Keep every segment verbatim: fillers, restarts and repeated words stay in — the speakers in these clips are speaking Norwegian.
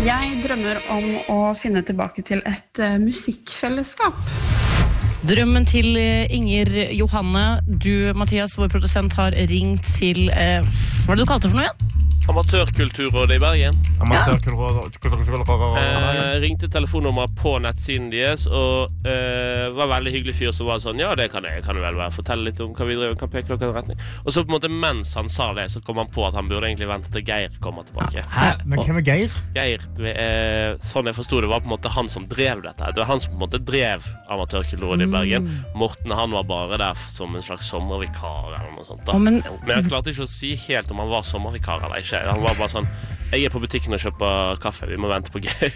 Jeg drømmer om å finne tilbake til et uh, musikkfellesskap. Drømmen til Inger Johanne. Du, Mathias, vår produsent, har ringt til uh, Hva er det du kalte det for noe igjen? Amatørkulturrådet i Bergen. Amatørkulturrådet. Eh, ringte telefonnummer på nettsiden deres, og eh, var veldig hyggelig fyr som var sånn, ja, det kan jeg, kan jeg vel være, fortelle litt om hva vi driver, kan peke klokken retning. Og så på en måte, mens han sa det, så kom han på at han burde egentlig vente til Geir kommer tilbake. Hæ? Men hvem er Geir? Geir, eh, sånn jeg forstod det, var på en måte han som drev dette. Det var han som på en måte drev Amatørkulturrådet i Bergen. Morten, han var bare der som en slags sommervikar eller noe sånt da. Oh, men, men jeg klarte ikke å si helt om han var sommervikar eller ikke. Han var bare sånn, jeg er på butikken og kjøper kaffe, vi må vente på Geir.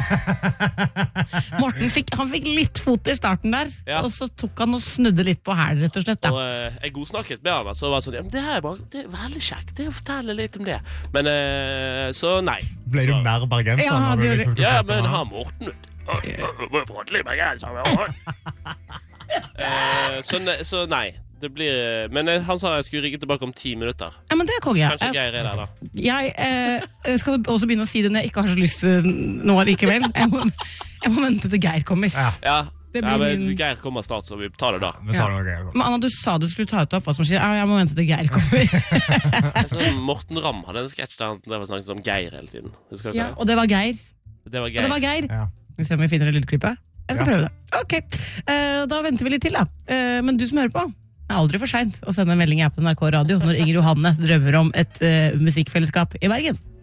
Morten fikk, han fikk litt fot i starten der, ja. Og så tok han og snudde litt på her, rett og slett. Da. Og eh, jeg godsnakket med han, så var det sånn, ja, men det her er, bare, det er veldig kjekt, det er å fortelle litt om det. Men eh, så nei. Ble du så, mer bergenser? Ja, når du liksom skal ja se på men meg? han Morten ut. Må jo prate litt bergenser. eh, så, ne, så nei. Det blir, men han sa jeg skulle ringe tilbake om ti minutter. Ja, men det er konge. Kanskje Geir er der da. Jeg eh, skal også begynne å si det når jeg ikke har så lyst til nå likevel. Jeg må, jeg må vente til Geir kommer. Ja. Ja, Det ja men min... Geir kommer snart, så vi tar det da. Vi tar det også, Geir. Men Anna, du sa du skulle ta ut oppvaskmaskinen. Ja, jeg må vente til Geir kommer. sånn, Morten Ramm hadde en sketsj der han drev og snakket om Geir hele tiden. Husker du Ja, det? og det var Geir. Det var Og det Geir. var Geir. Ja. Skal vi se om vi finner det lydklippet. Jeg skal Ja. prøve det. Ok, eh, da venter vi litt til da. Eh, men du som hører på, det er aldri for sent å sende en melding i appen N R K Radio når Inger Johanne drømmer om et uh, musikkfellesskap i Bergen.